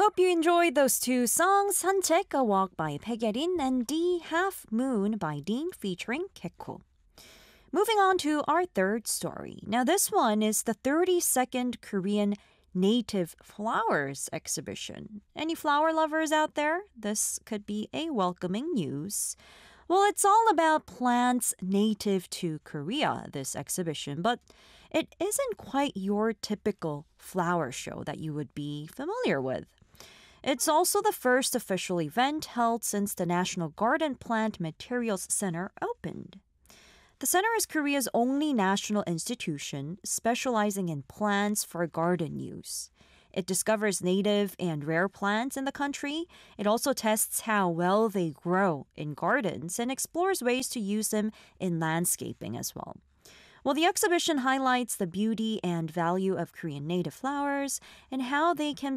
Hope you enjoyed those two songs, 산책, A Walk by Pegyerin, and D, Half Moon by Dean featuring Keko. Moving on to our third story. Now this one is the 32nd Korean Native Flowers exhibition. Any flower lovers out there? This could be a welcoming news. Well, it's all about plants native to Korea, this exhibition, but it isn't quite your typical flower show that you would be familiar with. It's also the first official event held since the National Garden Plant Materials Center opened. The center is Korea's only national institution specializing in plants for garden use. It discovers native and rare plants in the country. It also tests how well they grow in gardens and explores ways to use them in landscaping as well. Well, the exhibition highlights the beauty and value of Korean native flowers and how they can